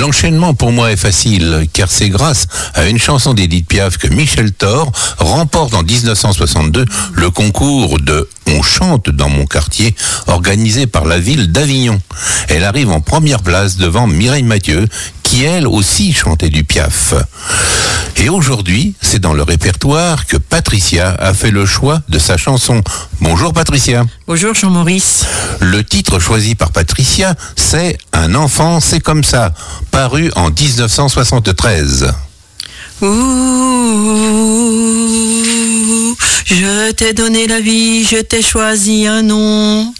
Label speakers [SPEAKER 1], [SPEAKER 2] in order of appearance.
[SPEAKER 1] L'enchaînement pour moi est facile, car c'est grâce à une chanson d'Édith Piaf que Michel Thor remporte en 1962 le concours de On chante dans mon quartier, organisé par la ville d'Avignon. Elle arrive en première place devant Mireille Mathieu, qui elle aussi chantait du Piaf. Et aujourd'hui, c'est dans le répertoire que Patricia a fait le choix de sa chanson. Bonjour Patricia.
[SPEAKER 2] Bonjour Jean-Maurice.
[SPEAKER 1] Le titre choisi par Patricia, c'est Un enfant, c'est comme ça, paru en 1973.
[SPEAKER 2] Ouh, je t'ai donné la vie, je t'ai choisi un nom.